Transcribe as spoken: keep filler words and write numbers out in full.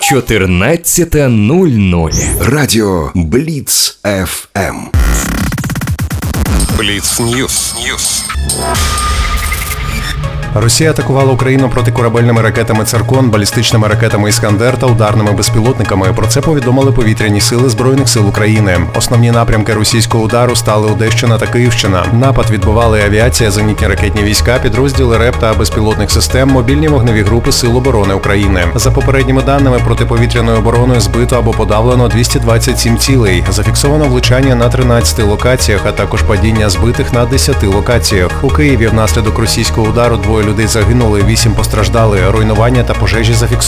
чотирнадцята нуль нуль. Радіо Бліц еф ем. Бліц Ньюс. Ньюс. Росія атакувала Україну протикорабельними ракетами «Циркон», балістичними ракетами «Іскандер» та ударними безпілотниками. Про це повідомили повітряні сили Збройних сил України. Основні напрямки російського удару стали Одещина та Київщина. Напад відбивали авіація, зенітні ракетні війська, підрозділи РЕП та безпілотних систем, мобільні вогневі групи Сил оборони України. За попередніми даними, протиповітряною обороною збито або подавлено двісті двадцять сім цілей. Зафіксовано влучання на тринадцяти локаціях, а також падіння збитих на десяти локаціях. У Києві внаслідок російського удару двоє людей загинули, вісім постраждали. Руйнування та пожежі зафіксували